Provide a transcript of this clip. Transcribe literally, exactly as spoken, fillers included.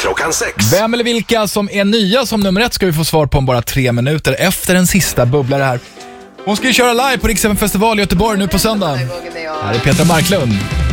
klockan sex. Vem eller vilka som är nya som nummer ett ska vi få svar på om bara tre minuter efter den sista bubblare här. Hon ska ju köra live på Rix F M festival i Göteborg nu på söndag. Här är Petra Marklund.